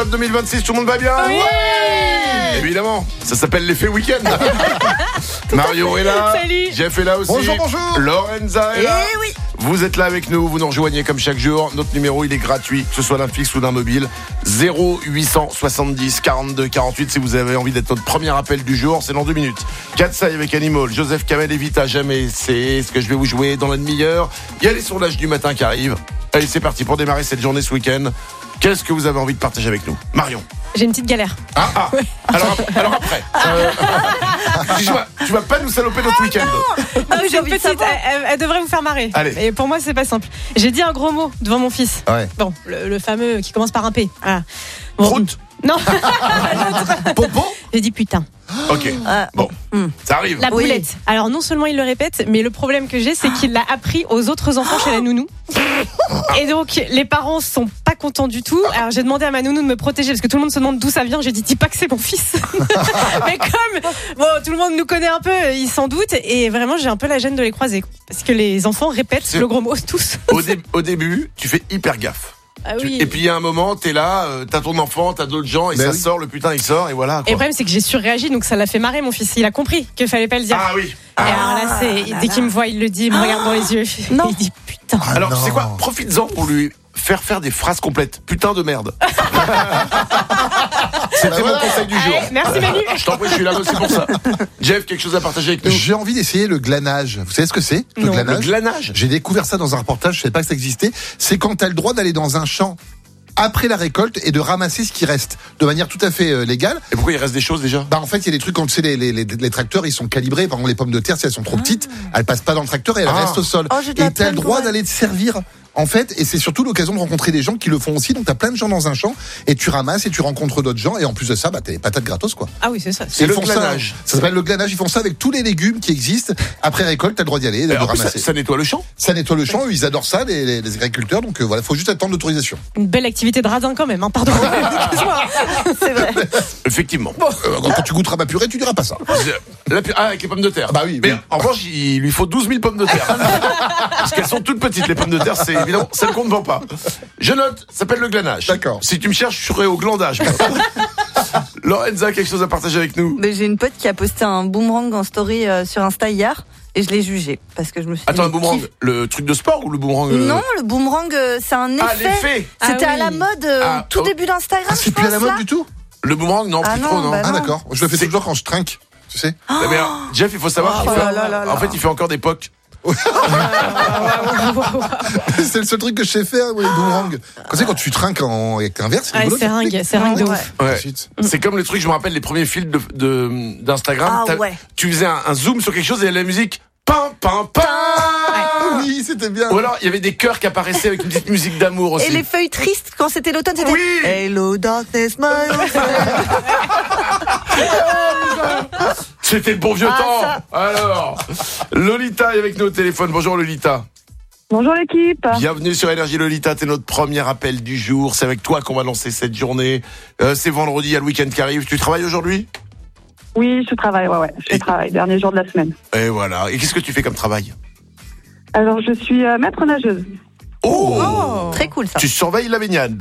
2026, tout le monde va bien? Oui. Évidemment, ça s'appelle l'effet week-end. Mario est là. Salut. Jeff est là aussi. Bonjour. Lorenza est là. oui. Vous êtes là avec nous, vous nous rejoignez comme chaque jour. Notre numéro, il est gratuit, que ce soit d'un fixe ou d'un mobile. 0870 42 48 si vous avez envie d'être notre premier appel du jour. C'est dans 2 minutes. Katsai avec Animal, Joseph Kamel et Vita Jamais. C'est ce que je vais vous jouer dans la demi-heure. Il y a les sondages du matin qui arrivent. Allez, c'est parti pour démarrer cette journée ce week-end. Qu'est-ce que vous avez envie de partager avec nous? Marion. J'ai une petite galère. Alors après. Tu vas pas nous saloper notre week-end. Non, j'ai une petite. Elle devrait vous faire marrer. Allez. Et pour moi, c'est pas simple. J'ai dit un gros mot devant mon fils. Ouais. Bon, le fameux qui commence par un P. Voilà. Bon. Prout. Non. Popo. J'ai dit putain. Ok. Bon, ça arrive. La Oui. boulette. Alors non seulement il le répète, mais le problème que j'ai, c'est qu'il l'a appris aux autres enfants chez la nounou. Et donc les parents sont pas contents du tout. Alors j'ai demandé à ma nounou de me protéger parce que tout le monde se demande d'où ça vient. J'ai dit dis pas que c'est mon fils. Mais comme tout le monde nous connaît un peu, ils s'en doutent et vraiment j'ai un peu la gêne de les croiser parce que les enfants répètent le gros mot tous. Au début, tu fais hyper gaffe. Ah oui. Et puis il y a un moment, t'es là, t'as ton enfant, t'as d'autres gens, et Ben ça oui. sort, le putain il sort, et voilà. Et Quoi. le problème c'est que j'ai surréagi, donc ça l'a fait marrer mon fils. Il a compris qu'il fallait pas le dire. Ah oui. Et alors là, dès qu'il me voit, il le dit, il me regarde dans les yeux. Non. Il dit putain. Alors non. tu sais quoi, profites-en pour lui faire des phrases complètes. Putain de merde. C'était mon conseil du jour. Allez, merci Manu. Je t'en prie, je suis là aussi pour ça. Jeff, quelque chose à partager avec nous? J'ai envie d'essayer le glanage. Vous savez ce que c'est? Non. Le glanage. J'ai découvert ça dans un reportage, je savais pas que ça existait. C'est quand tu as le droit d'aller dans un champ après la récolte et de ramasser ce qui reste de manière tout à fait légale. Et pourquoi il reste des choses déjà? Bah en fait, il y a des trucs quand tu sais les tracteurs, ils sont calibrés. Par exemple, les pommes de terre, si elles sont trop petites, elles passent pas dans le tracteur et elles restent au sol. Oh, j'ai de la Et t'as le peine droit pour elle. d'aller te servir. En fait, et c'est surtout l'occasion de rencontrer des gens qui le font aussi. Donc t'as plein de gens dans un champ et tu ramasses et tu rencontres d'autres gens et en plus de ça, bah t'as les patates gratos quoi. Ah oui, c'est ça. C'est Ils le font glanage. Ça s'appelle le glanage. Ils font ça avec tous les légumes qui existent. Après récolte, t'as le droit d'y aller, et de En plus, ramasser. ça nettoie le champ. Ça nettoie le champ. Eux, ils adorent ça, les agriculteurs. Donc voilà, faut juste attendre l'autorisation. Une belle activité de radin quand même, hein, pardon. Excuse-moi. C'est vrai. Effectivement. Quand tu goûteras ma purée, tu diras pas ça. Avec les pommes de terre. Bah oui, Mais oui. en revanche, il lui faut 12 000 pommes de terre. Parce qu'elles sont toutes petites, les pommes de terre, c'est évidemment celles qu'on ne vend pas. Je note, ça s'appelle le glanage. D'accord. Si tu me cherches, je serai au glandage. Lorenza, quelque chose à partager avec nous? Mais j'ai une pote qui a posté un boomerang en story sur Insta hier et je l'ai jugé parce que je me suis Attends, dit, un boomerang, kiff. le truc de sport ou le boomerang Non, le boomerang, c'est un effet. Ah, l'effet. C'était Ah à la oui. mode Ah, au tout oh. début d'Instagram. Ah, c'est je plus à la pense, mode là. du tout. Le boomerang, non, Ah plus non, trop, non. bah Ah non. d'accord. Je le fais C'est- toujours quand je trinque. Tu sais. Eh bien, Jeff, il faut savoir qu'il Oh fait, là là là en fait, il fait encore des pocs. C'est le seul truc que je sais faire, ouais, le boomerang. Quand tu trinques avec un verre, c'est Ouais, rigolo. c'est ringue de Ouais. ouf. Ouais. Ensuite. C'est comme le truc, je me rappelle les premiers fils d'Instagram. Ah ouais. Tu faisais un zoom sur quelque chose et la musique. Pam, pam, pam. Oui, c'était bien. Ou alors, il y avait des chœurs qui apparaissaient avec une petite musique d'amour aussi. Et les feuilles tristes, quand c'était l'automne, c'était Oui. Hello darkness, my old friend. C'était le bon vieux temps. Alors, Lolita est avec nous au téléphone. Bonjour Lolita. Bonjour l'équipe. Bienvenue sur Énergie Lolita. T'es notre premier appel du jour. C'est avec toi qu'on va lancer cette journée. C'est vendredi, il y a le week-end qui arrive. Tu travailles aujourd'hui? Oui, je travaille, ouais. Je travaille, dernier jour de la semaine. Et voilà. Et qu'est-ce que tu fais comme travail? Alors, je suis maître nageuse. Oh, Très cool ça. Tu surveilles la baignade.